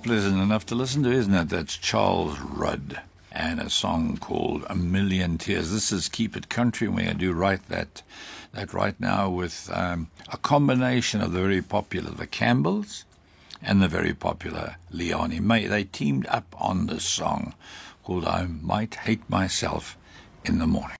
pleasant enough to listen to, isn't it? That's Charles Rudd and a song called A Million Tears. This is Keep It Country, and we're going to do that right now with a combination of the very popular The Campbells and the very popular Leone May. They teamed up on this song called I Might Hate Myself in the Morning.